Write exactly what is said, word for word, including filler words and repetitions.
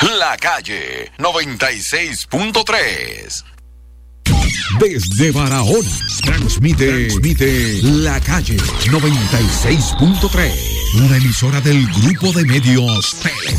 La Calle noventa y seis punto tres. Desde Barahona, transmite, transmite La Calle noventa y seis punto tres. Una emisora del Grupo de Medios Tele.